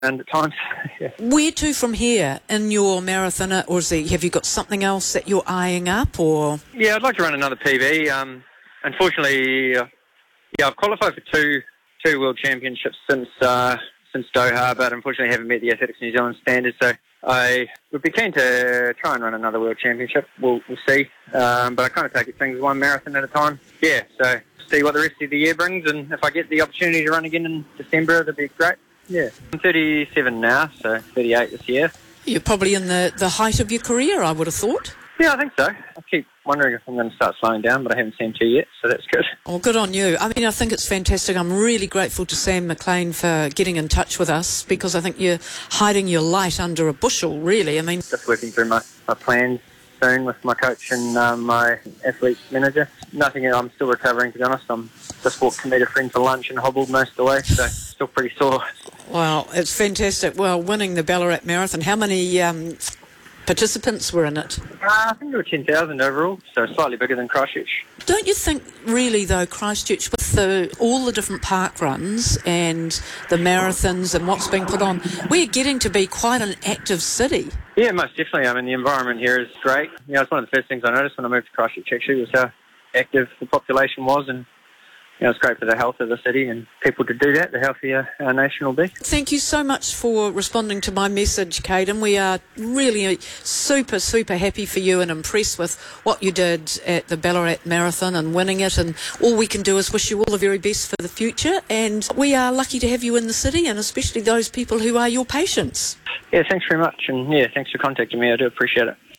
at times. Yeah. Where to from here in your marathon, or have you got something else that you're eyeing up, or? Yeah, I'd like to run another PB. Unfortunately, I've qualified for two World Championships since Doha, but unfortunately haven't met the Athletics New Zealand standards, so I would be keen to try and run another World Championship. We'll see. But I kind of take things one marathon at a time. Yeah, so see what the rest of the year brings, and if I get the opportunity to run again in December, that'd be great. Yeah. I'm 37 now, so 38 this year. You're probably in the height of your career, I would have thought. Yeah, I think so. I keep wondering if I'm going to start slowing down, but I haven't seemed to yet, so that's good. Oh, good on you. I mean, I think it's fantastic. I'm really grateful to Sam McLean for getting in touch with us, because I think you're hiding your light under a bushel, really. I mean, just working through my plans soon with my coach and my athlete manager. Nothing, I'm still recovering, to be honest. I'm just walked to meet a friend for lunch and hobbled most of the way, so still pretty sore. Wow, it's fantastic. Well, winning the Ballarat Marathon, how many participants were in it? I think there were 10,000 overall, so slightly bigger than Christchurch. Don't you think, really, though, Christchurch, with all the different park runs and the marathons and what's being put on, we're getting to be quite an active city? Yeah, most definitely. I mean, the environment here is great. You know, it's one of the first things I noticed when I moved to Christchurch, actually, was how active the population was, and you know, it's great for the health of the city, and people to do that, the healthier our nation will be. Thank you so much for responding to my message, Caden. We are really super, super happy for you and impressed with what you did at the Ballarat Marathon and winning it, and all we can do is wish you all the very best for the future, and we are lucky to have you in the city, and especially those people who are your patients. Yeah, thanks very much, and yeah, thanks for contacting me. I do appreciate it.